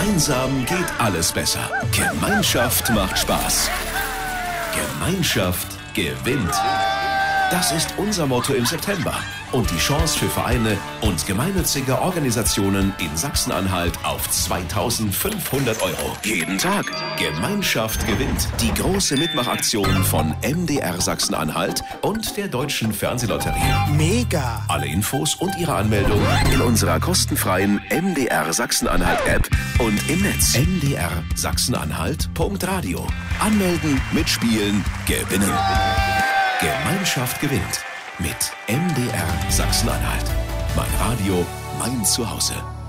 Gemeinsam geht alles besser. Gemeinschaft macht Spaß. Gemeinschaft gewinnt. Das ist unser Motto im September und die Chance für Vereine und gemeinnützige Organisationen in Sachsen-Anhalt auf 2.500 € jeden Tag. Gemeinschaft gewinnt. Die große Mitmachaktion von MDR Sachsen-Anhalt und der Deutschen Fernsehlotterie. Mega! Alle Infos und ihre Anmeldung in unserer kostenfreien MDR Sachsen-Anhalt-App und im Netz. MDR Sachsen-Anhalt.radio. Anmelden, mitspielen, gewinnen. Gemeinschaft gewinnt mit MDR Sachsen-Anhalt. Mein Radio, mein Zuhause.